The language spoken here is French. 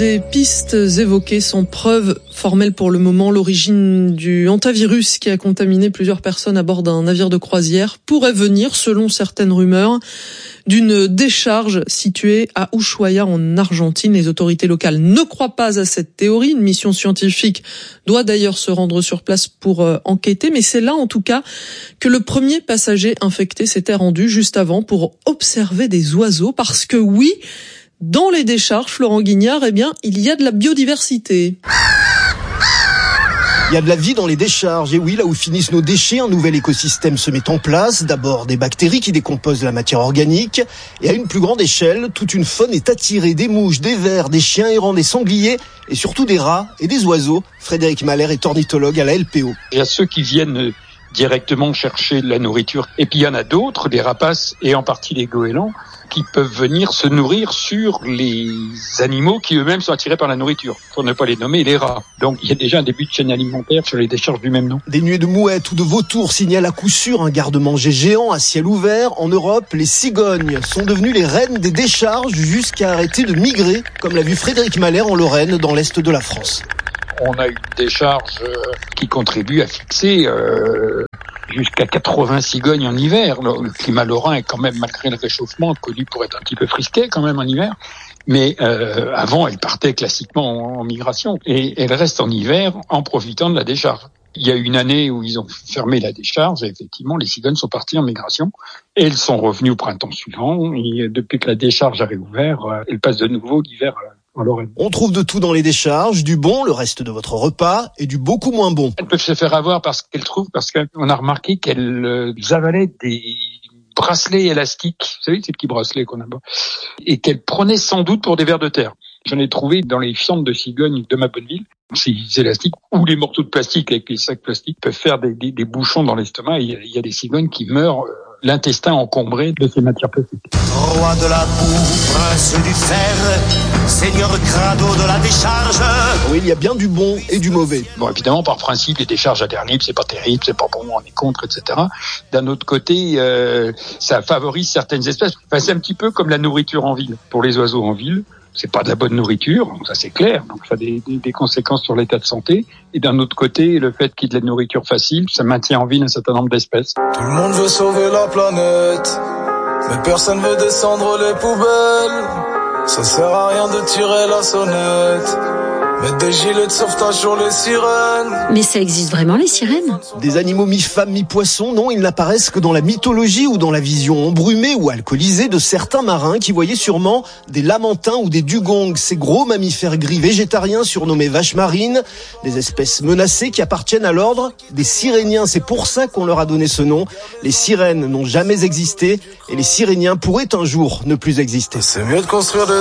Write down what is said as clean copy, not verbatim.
des pistes évoquées sans preuve formelle pour le moment. L'origine du hantavirus qui a contaminé plusieurs personnes à bord d'un navire de croisière pourrait venir, selon certaines rumeurs, d'une décharge située à Ushuaia en Argentine. Les autorités locales ne croient pas à cette théorie. Une mission scientifique doit d'ailleurs se rendre sur place pour enquêter. Mais c'est là en tout cas que le premier passager infecté s'était rendu juste avant pour observer des oiseaux. Parce que oui, dans les décharges, Florent Guignard, il y a de la biodiversité. Il y a de la vie dans les décharges, et oui, là où finissent nos déchets, un nouvel écosystème se met en place. D'abord des bactéries qui décomposent la matière organique, et à une plus grande échelle, toute une faune est attirée, des mouches, des vers, des chiens errants, des sangliers, et surtout des rats et des oiseaux. Frédéric Mahler est ornithologue à la LPO. Il y a ceux qui viennent directement chercher de la nourriture, et puis il y en a d'autres, des rapaces, et en partie les goélands, qui peuvent venir se nourrir sur les animaux qui eux-mêmes sont attirés par la nourriture, pour ne pas les nommer les rats. Donc il y a déjà un début de chaîne alimentaire sur les décharges du même nom. Des nuées de mouettes ou de vautours signalent à coup sûr un garde-manger géant à ciel ouvert. En Europe, les cigognes sont devenues les reines des décharges jusqu'à arrêter de migrer, comme l'a vu Frédéric Mahler en Lorraine, dans l'est de la France. On a une décharge qui contribue à fixer jusqu'à 80 cigognes en hiver. Le climat lorrain est quand même, malgré le réchauffement, connu pour être un petit peu frisqué quand même en hiver. Mais avant, elle partait classiquement en migration. Et elle reste en hiver en profitant de la décharge. Il y a une année où ils ont fermé la décharge et effectivement, les cigognes sont parties en migration. Et elles sont revenues au printemps suivant. Et depuis que la décharge a réouvert, elles passent de nouveau l'hiver en Lorraine. On trouve de tout dans les décharges, du bon, le reste de votre repas, et du beaucoup moins bon. Elles peuvent se faire avoir parce qu'on a remarqué qu'elles avalaient des bracelets élastiques, vous savez, ces petits bracelets qu'on a, et qu'elles prenaient sans doute pour des vers de terre. J'en ai trouvé dans les fientes de cigognes de ma bonne ville. Ces élastiques ou les morceaux de plastique avec les sacs plastiques peuvent faire des bouchons dans l'estomac. Il y a des cigognes qui meurent l'intestin encombré de ces matières plastiques. Roi de la boue, prince du fer, seigneur crado de la décharge. Oui, il y a bien du bon et du mauvais. Bon, évidemment, par principe, les décharges à terre libre, c'est pas terrible, c'est pas bon, on est contre, etc. D'un autre côté, ça favorise certaines espèces. Enfin, c'est un petit peu comme la nourriture en ville. Pour les oiseaux en ville, c'est pas de la bonne nourriture, ça c'est clair, donc ça a des conséquences sur l'état de santé. Et d'un autre côté, le fait qu'il y ait de la nourriture facile, ça maintient en vie un certain nombre d'espèces. Tout le monde veut sauver la planète, mais personne veut descendre les poubelles. Ça sert à rien de tirer la sonnette, mettre des gilets de sauvetage sur les sirènes. Mais ça existe vraiment, les sirènes? Des animaux mi-femmes, mi-poissons, non, ils n'apparaissent que dans la mythologie ou dans la vision embrumée ou alcoolisée de certains marins qui voyaient sûrement des lamantins ou des dugongs, ces gros mammifères gris végétariens surnommés vaches marines, des espèces menacées qui appartiennent à l'ordre des siréniens. C'est pour ça qu'on leur a donné ce nom. Les sirènes n'ont jamais existé et les siréniens pourraient un jour ne plus exister. C'est mieux de construire des